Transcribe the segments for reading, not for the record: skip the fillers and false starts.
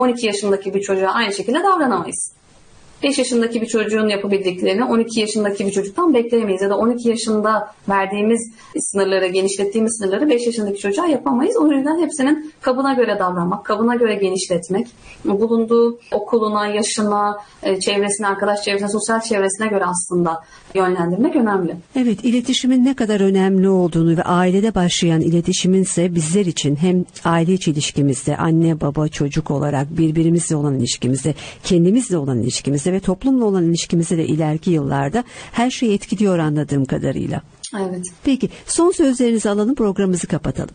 12 yaşındaki bir çocuğa aynı şekilde davranamayız. 5 yaşındaki bir çocuğun yapabildiklerini 12 yaşındaki bir çocuktan bekleyemeyiz. Ya da 12 yaşında verdiğimiz sınırları, genişlettiğimiz sınırları 5 yaşındaki çocuğa yapamayız. O yüzden hepsinin kabına göre davranmak, kabına göre genişletmek, bulunduğu okuluna, yaşına, çevresine, arkadaş çevresine, sosyal çevresine göre aslında yönlendirmek önemli. Evet, iletişimin ne kadar önemli olduğunu ve ailede başlayan iletişimin ise bizler için hem aile içi ilişkimizde, anne baba çocuk olarak birbirimizle olan ilişkimizde, kendimizle olan ilişkimizde ve toplumla olan ilişkimizde de ileriki yıllarda her şeyi etkiliyor anladığım kadarıyla. Evet. Peki son sözlerinizi alalım, programımızı kapatalım.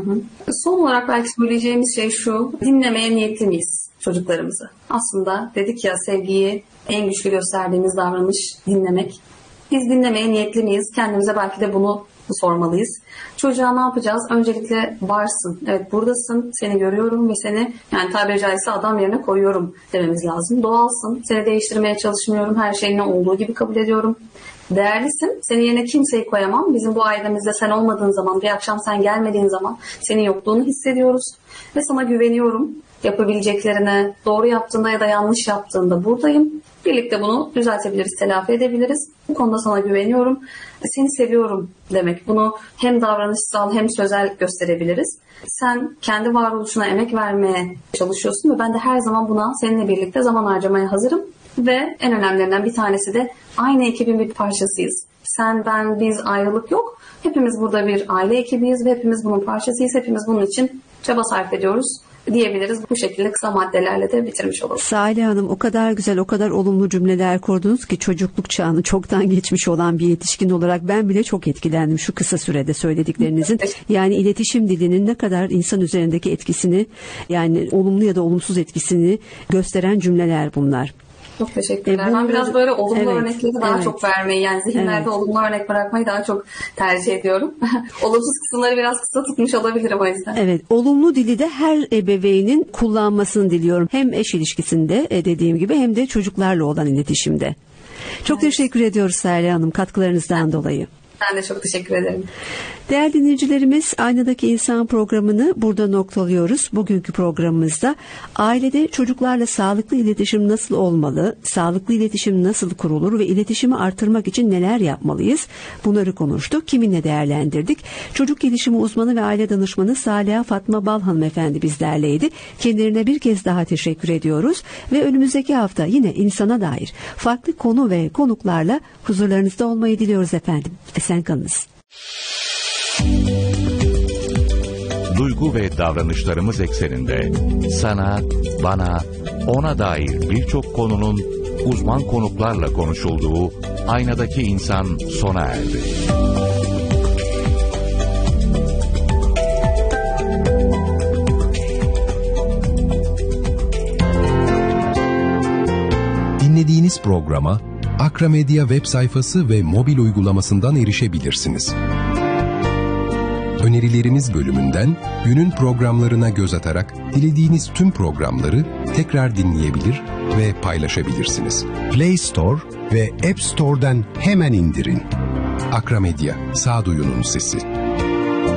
Son olarak belki söyleyeceğimiz şey şu: dinlemeye niyetli miyiz çocuklarımızı? Aslında dedik ya, sevgiyi en güçlü gösterdiğimiz davranış dinlemek. Biz dinlemeye niyetli miyiz? Kendimize belki de bunu sormalıyız. Çocuğa ne yapacağız? Öncelikle varsın. Evet, buradasın. Seni görüyorum ve seni, yani tabiri caizse, adam yerine koyuyorum dememiz lazım. Doğalsın. Seni değiştirmeye çalışmıyorum. Her şeyini olduğu gibi kabul ediyorum. Değerlisin. Senin yerine kimseyi koyamam. Bizim bu ailemizde sen olmadığın zaman, bir akşam sen gelmediğin zaman senin yokluğunu hissediyoruz. Ve sana güveniyorum. Yapabileceklerine, doğru yaptığında ya da yanlış yaptığında buradayım. Birlikte bunu düzeltebiliriz, telafi edebiliriz. Bu konuda sana güveniyorum. Seni seviyorum demek. Bunu hem davranışsal hem sözel gösterebiliriz. Sen kendi varoluşuna emek vermeye çalışıyorsun ve ben de her zaman buna seninle birlikte zaman harcamaya hazırım. Ve en önemlilerinden bir tanesi de aynı ekibin bir parçasıyız. Sen, ben, biz, ayrılık yok. Hepimiz burada bir aile ekibiyiz ve hepimiz bunun parçasıyız. Hepimiz bunun için çaba sarf ediyoruz diyebiliriz. Bu şekilde kısa maddelerle de bitirmiş oluruz. Salih Hanım, o kadar güzel, o kadar olumlu cümleler kurdunuz ki çocukluk çağını çoktan geçmiş olan bir yetişkin olarak ben bile çok etkilendim şu kısa sürede söylediklerinizin. Yani iletişim dilinin ne kadar insan üzerindeki etkisini, yani olumlu ya da olumsuz etkisini gösteren cümleler bunlar. Çok teşekkürler. Ben biraz böyle olumlu örnekleri daha çok vermeyi, yani zihinlerde olumlu örnek bırakmayı daha çok tercih ediyorum. Olumsuz kısımları biraz kısa tutmuş olabilirim o yüzden. Evet, olumlu dili de her ebeveynin kullanmasını diliyorum. Hem eş ilişkisinde dediğim gibi hem de çocuklarla olan iletişimde. Çok teşekkür ediyoruz Salih Hanım katkılarınızdan dolayı. Ben de çok teşekkür ederim. Değerli dinleyicilerimiz, Aynadaki İnsan programını burada noktalıyoruz. Bugünkü programımızda ailede çocuklarla sağlıklı iletişim nasıl olmalı, sağlıklı iletişim nasıl kurulur ve iletişimi artırmak için neler yapmalıyız? Bunları konuştuk. Kiminle değerlendirdik? Çocuk gelişimi uzmanı ve aile danışmanı Saliha Fatma Bal hanımefendi bizlerleydi. Kendilerine bir kez daha teşekkür ediyoruz ve önümüzdeki hafta yine insana dair farklı konu ve konuklarla huzurlarınızda olmayı diliyoruz efendim. Esen kalınız. Duygu ve davranışlarımız ekseninde sana, bana, ona dair birçok konunun uzman konuklarla konuşulduğu Aynadaki İnsan sona erdi. Dinlediğiniz programa Akramedia web sayfası ve mobil uygulamasından erişebilirsiniz. Önerilerimiz bölümünden günün programlarına göz atarak dilediğiniz tüm programları tekrar dinleyebilir ve paylaşabilirsiniz. Play Store ve App Store'dan hemen indirin. Akramedia, sağduyunun sesi.